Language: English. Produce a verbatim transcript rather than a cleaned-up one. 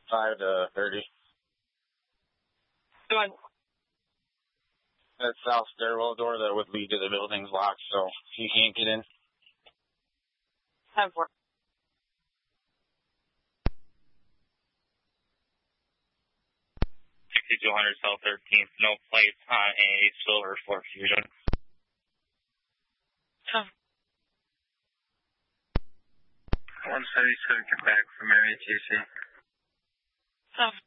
five to thirty. Go on. That south stairwell door that would lead to the building's locked, so you can't get in. Have work. sixty-two hundred South thirteenth, no plates on a silver Ford Fusion. Huh. one seventy-seven, get back from area T C. Huh.